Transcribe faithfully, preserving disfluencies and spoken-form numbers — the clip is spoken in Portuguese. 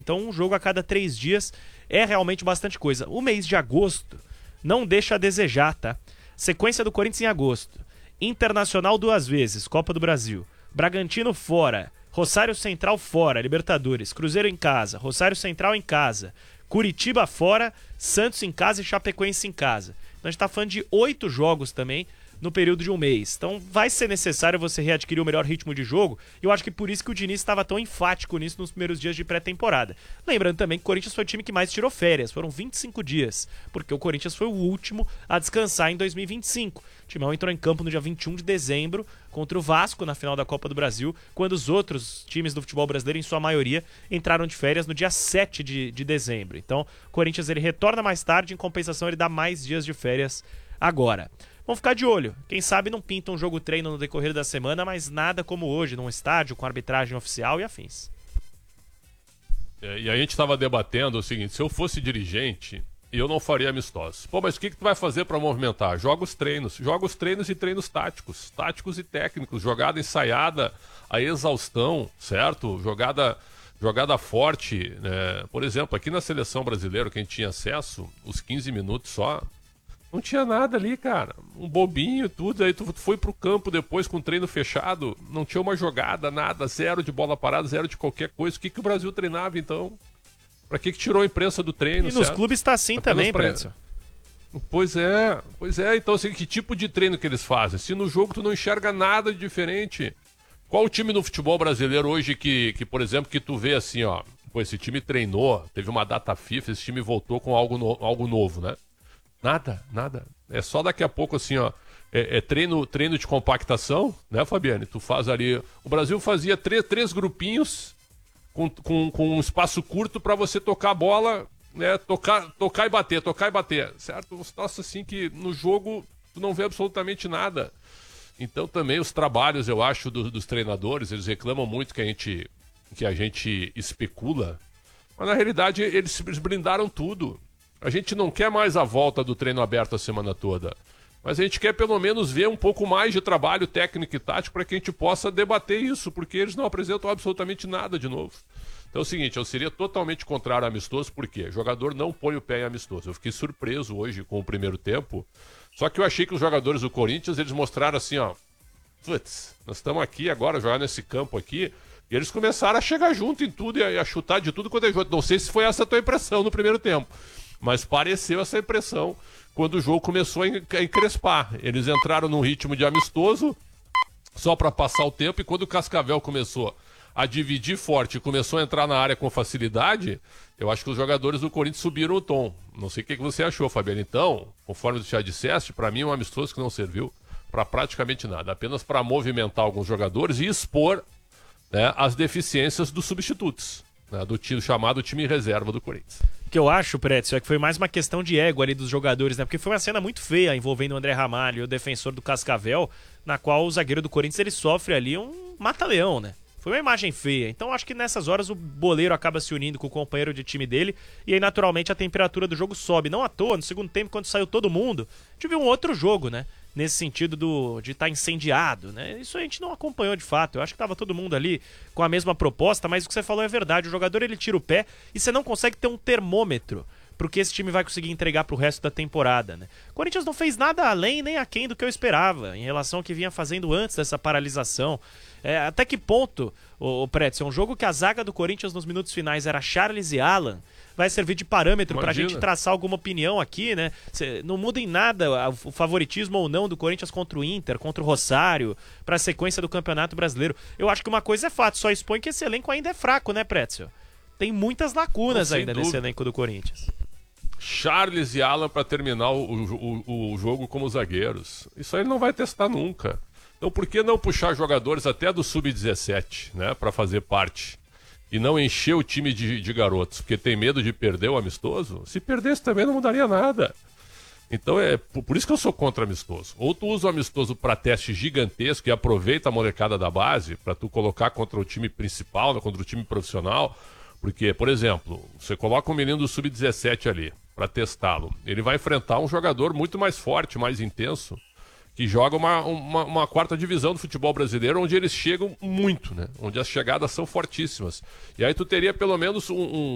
Então um jogo a cada três dias é realmente bastante coisa. O mês de agosto não deixa a desejar, tá? Sequência do Corinthians em agosto. Internacional duas vezes, Copa do Brasil. Bragantino fora. Rosário Central fora, Libertadores. Cruzeiro em casa. Rosário Central em casa. Curitiba fora. Santos em casa e Chapecoense em casa. Então a gente tá falando de oito jogos também no período de um mês. Então vai ser necessário você readquirir o melhor ritmo de jogo, e eu acho que por isso que o Diniz estava tão enfático nisso nos primeiros dias de pré-temporada. Lembrando também que o Corinthians foi o time que mais tirou férias, foram vinte e cinco dias, porque o Corinthians foi o último a descansar em dois mil e vinte e cinco. O Timão entrou em campo no dia vinte e um de dezembro contra o Vasco na final da Copa do Brasil, quando os outros times do futebol brasileiro, em sua maioria, entraram de férias no dia sete de, de dezembro. Então o Corinthians ele retorna mais tarde, em compensação ele dá mais dias de férias agora. Vamos ficar de olho. Quem sabe não pinta um jogo treino no decorrer da semana, mas nada como hoje, num estádio, com arbitragem oficial e afins. É, e a gente estava debatendo o seguinte, se eu fosse dirigente, eu não faria amistosos. Pô, mas o que, que tu vai fazer para movimentar? Joga os treinos. Joga os treinos e treinos táticos. Táticos e técnicos. Jogada ensaiada, a exaustão, certo? Jogada, jogada forte. Né? Por exemplo, aqui na seleção brasileira, que a gente tinha acesso, os quinze minutos só... Não tinha nada ali, cara. Um bobinho, tudo. Aí tu foi pro campo depois com o treino fechado. Não tinha uma jogada, nada. Zero de bola parada, zero de qualquer coisa. O que, que o Brasil treinava, então? Pra que, que tirou a imprensa do treino? E nos certo? clubes tá assim Apenas também, pra... Prédio. Pois é, pois é. Então, assim, que tipo de treino que eles fazem? Se no jogo tu não enxerga nada de diferente. Qual o time no futebol brasileiro hoje que, que por exemplo, que tu vê assim, ó. Pô, esse time treinou, teve uma data FIFA, esse time voltou com algo, no... algo novo, né? Nada, nada. É só daqui a pouco assim, ó. É, é treino, treino de compactação, né, Fabiane? Tu faz ali. O Brasil fazia três, três grupinhos com, com, com um espaço curto para você tocar a bola, né? Tocar, tocar e bater, tocar e bater, certo? Nossa, assim que no jogo tu não vê absolutamente nada. Então também os trabalhos, eu acho, do, dos treinadores, eles reclamam muito que a gente, que a gente especula, mas na realidade eles, eles blindaram tudo. A gente não quer mais a volta do treino aberto a semana toda, mas a gente quer pelo menos ver um pouco mais de trabalho técnico e tático para que a gente possa debater isso, porque eles não apresentam absolutamente nada de novo. Então é o seguinte, eu seria totalmente contrário a amistoso, porque o jogador não põe o pé em amistoso. Eu fiquei surpreso hoje com o primeiro tempo, só que eu achei que os jogadores do Corinthians, eles mostraram assim, ó, putz, nós estamos aqui agora, jogar nesse campo aqui, e eles começaram a chegar junto em tudo e a, a chutar de tudo quanto é jogo. Não sei se foi essa a tua impressão no primeiro tempo. Mas pareceu essa impressão quando o jogo começou a encrespar. Eles entraram num ritmo de amistoso só para passar o tempo, e quando o Cascavel começou a dividir forte e começou a entrar na área com facilidade, eu acho que os jogadores do Corinthians subiram o tom. Não sei o que você achou, Fabiano. Então, conforme você já disseste, para mim é um amistoso que não serviu para praticamente nada, apenas para movimentar alguns jogadores e expor, né, as deficiências dos substitutos, né, do time, chamado time reserva do Corinthians. O que eu acho, Prédio, é que foi mais uma questão de ego ali dos jogadores, né? Porque foi uma cena muito feia envolvendo o André Ramalho, o defensor do Cascavel, na qual o zagueiro do Corinthians ele sofre ali um mata-leão, né? Foi uma imagem feia. Então acho que nessas horas o boleiro acaba se unindo com o companheiro de time dele e aí naturalmente a temperatura do jogo sobe. Não à toa, no segundo tempo, quando saiu todo mundo, a gente viu um outro jogo, né? Nesse sentido do, de estar tá incendiado, né? Isso a gente não acompanhou de fato. Eu acho que estava todo mundo ali com a mesma proposta, mas o que você falou é verdade. O jogador ele tira o pé e você não consegue ter um termômetro pro que esse time vai conseguir entregar pro resto da temporada, né? O Corinthians não fez nada além nem aquém do que eu esperava em relação ao que vinha fazendo antes dessa paralisação. É, até que ponto, o, o Pretz, é um jogo que a zaga do Corinthians nos minutos finais era Charles e Alan, vai servir de parâmetro Imagina. pra gente traçar alguma opinião aqui, né? Cê, não muda em nada o favoritismo ou não do Corinthians contra o Inter, contra o Rosário, pra sequência do Campeonato Brasileiro. Eu acho que uma coisa é fato, só expõe que esse elenco ainda é fraco, né, Pretzel? Tem muitas lacunas não, ainda dúvida. nesse elenco do Corinthians. Charles e Alan para terminar o, o, o jogo como zagueiros. Isso aí ele não vai testar nunca. Então por que não puxar jogadores até do sub dezessete, né, para fazer parte? E não encher o time de, de garotos, porque tem medo de perder o amistoso? Se perdesse também não mudaria nada. Então é por, por isso que eu sou contra amistoso. Ou tu usa o amistoso para teste gigantesco e aproveita a molecada da base para tu colocar contra o time principal, né, contra o time profissional. Porque, por exemplo, você coloca um menino do sub dezessete ali para testá-lo. Ele vai enfrentar um jogador muito mais forte, mais intenso, que joga uma, uma, uma quarta divisão do futebol brasileiro, onde eles chegam muito, né? Onde as chegadas são fortíssimas. E aí tu teria pelo menos um, um